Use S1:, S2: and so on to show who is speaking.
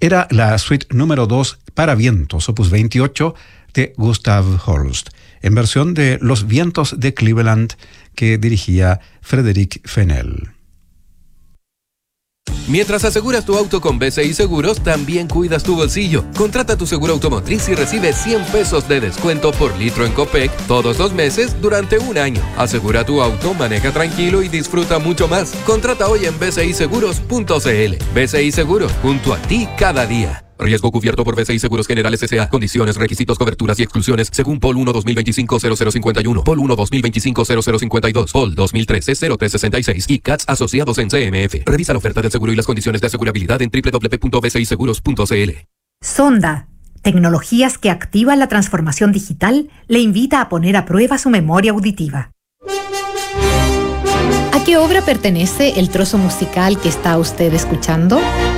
S1: era la suite número 2 para vientos, opus 28, de Gustav Holst, en versión de Los vientos de Cleveland, que dirigía Frédéric Fennell.
S2: Mientras aseguras tu auto con BCI Seguros, también cuidas tu bolsillo. Contrata tu seguro automotriz y recibe 100 pesos de descuento por litro en Copec todos los meses durante un año. Asegura tu auto, maneja tranquilo y disfruta mucho más. Contrata hoy en bciseguros.cl. BCI Seguros, junto a ti cada día. Riesgo cubierto por BCI Seguros Generales S.A. Condiciones, requisitos, coberturas y exclusiones según POL 1-2025-0051, POL 1-2025-0052, POL 2013-0366 y CATS asociados en CMF. Revisa la oferta del seguro y las condiciones de asegurabilidad en www.bciseguros.cl.
S3: Sonda, tecnologías que activan la transformación digital, le invita a poner a prueba su memoria auditiva.
S4: ¿A qué obra pertenece el trozo musical que está usted escuchando?